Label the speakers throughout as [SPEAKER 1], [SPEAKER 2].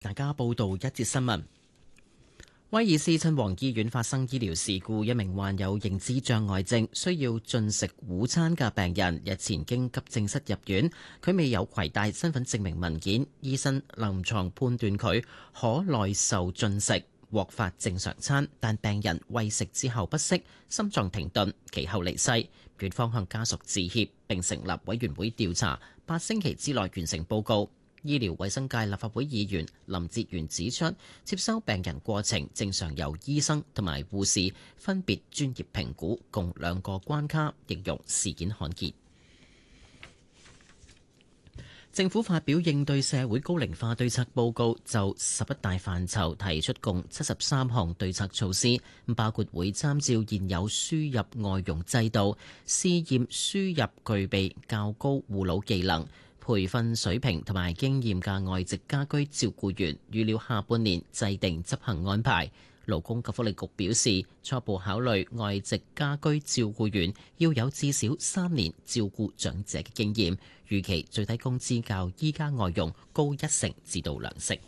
[SPEAKER 1] 大家報道一節新聞。威爾斯親王醫院發生醫療事故，一名患有認知障礙症、需要進食午餐嘅病人日前經急症室入院，佢未有攜帶身份證明文件，醫生臨床判斷佢可耐受進食，獲發正常餐，但病人餵食之後不適，心臟停頓，其後離世。院方向家屬致歉，並成立委員會調查，8星期之內完成報告。醫療衛生界立法會議員林哲玄指出，接收病人過程正常由醫生同埋護士分別專業評估，共2個關卡，形容事件罕見。政府發表應對社會高齡化對策報告，就11大範疇提出共73項對策措施，包括會參照現有輸入外傭制度，試驗輸入具備較高護老技能、培訓水平同埋經驗嘅外籍家居照顧員，預料下半年制定執行安排。勞工及福利局表示，初步考慮外籍家居照顧員要有至少3年照顧長者嘅經驗，預期最低工資較依家外傭高1成至到2成。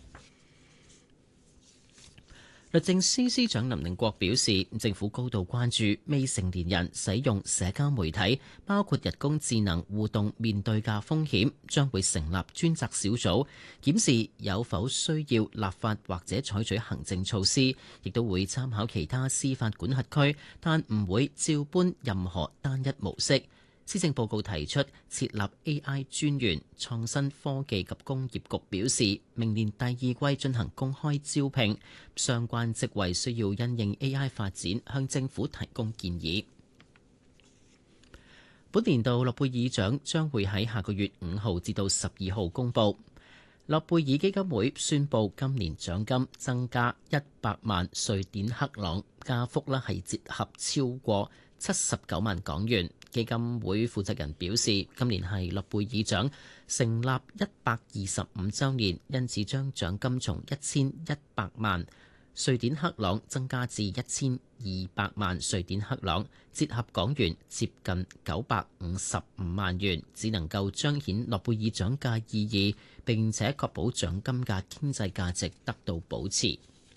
[SPEAKER 1] 律政司司長林定國表示，政府高度關注未成年人使用社交媒體，包括人工智能互動面對嘅風險，將會成立專責小組檢視有否需要立法或者採取行政措施，亦都會參考其他司法管轄區，但唔會照搬任何單一模式。施政報告提出設立 AI 專員，創新科技及工業局表示，明年第2季進行公開招聘，相關職位需要因應 AI 發展，向政府提供建議。本年度諾貝爾獎將會喺下個月5號至到12號公佈。諾貝爾基金會宣布今年獎金增加100萬瑞典克朗，加幅係折合超過79萬港元。基金會負責人表示，今年係諾貝爾獎成立125週年，因此將獎金從1100萬瑞典克朗增加至1200萬瑞典克朗，折合港元接近955萬元，只能夠彰顯諾貝爾獎嘅意義，並且確保獎金嘅經濟價值得到保持。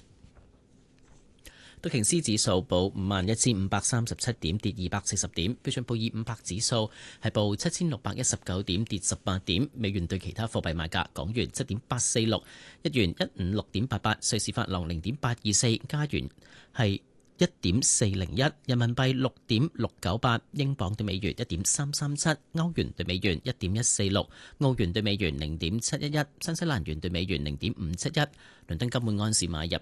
[SPEAKER 1] 道瓊斯指數報51,537點，跌240點；標準普爾500指數係報7,619點，跌18點。美元對其他貨幣賣價：港元7.846，日元156.88，瑞士法郎0.824，加元係1.401，人民幣6.698，英鎊對美元1.337，歐元對美元1.146，澳元對美元0.711，新西蘭元對美元0.571。倫敦金每安士買入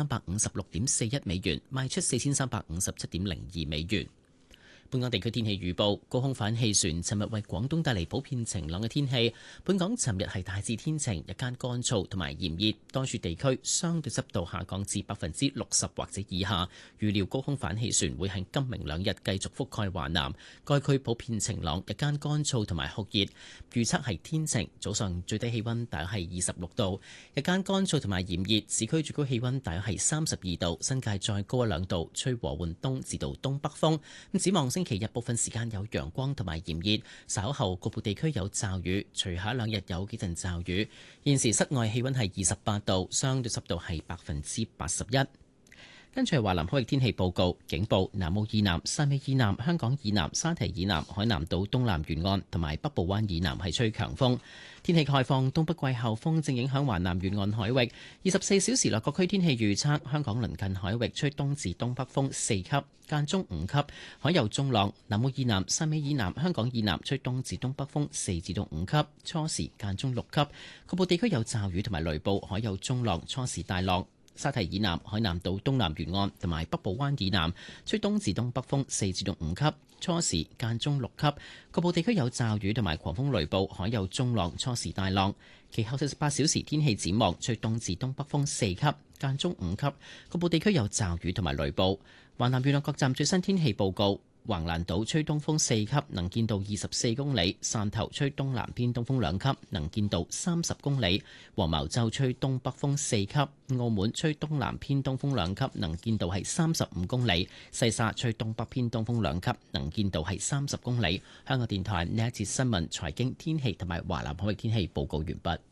[SPEAKER 1] 4356.41美元，賣出4357.02美元。本港地區天氣預報，高空反氣旋尋日為廣東帶嚟普遍晴朗嘅天氣。本港尋日係大致天晴，日間乾燥同埋炎熱，多處地區相對濕度下降至60%或者以下。預料高空反氣旋會喺今明2日繼續覆蓋華南，該區普遍晴朗，日間乾燥同埋酷熱。預測係天晴，早上最低氣溫大約係26度，日間乾燥同埋炎熱，市區最高氣溫大約係32度，新界再高1-2度，吹和緩東至到東北風。咁展望星期日部分時間有陽光同埋炎熱，稍後局部地區有驟雨，隨下2日有幾陣驟雨。現時室外氣溫係28度，相對濕度係81%。跟住係華南海域天氣報告，警報：南澳以南、汕尾以南、香港以南、沙堤以南、海南島東南沿岸同埋北部灣以南係吹強風。天氣概況：東北季候風正影響華南沿岸海域。24小時內各區天氣預測：香港鄰近海域吹東至東北風4級，間中5級，海有中浪。南澳以南、汕尾以南、香港以南吹東至東北風4至到5級，初時間中6級。局部地區有驟雨同埋雷暴，海有中浪，初時大浪。沙堤以南、海南島東南沿岸同埋北部灣以南吹東至東北風4至到5級，初時間中6級，局部地區有驟雨同埋狂風雷暴，海有中浪，初時大浪。其後48小時天氣展望，吹東至東北風4級，間中5級，局部地區有驟雨同埋雷暴。華南沿岸各站最新天氣報告。橫瀾島吹東風4級，能見度24公里；汕頭吹東南偏東風2級，能見度30公里；黃茅洲吹東北風4級；澳門吹東南偏東風2級，能見度係35公里；西沙吹東北偏東風2級，能見度係30公里。香港電台呢一節新聞、財經、天氣同埋華南海域天氣報告完畢。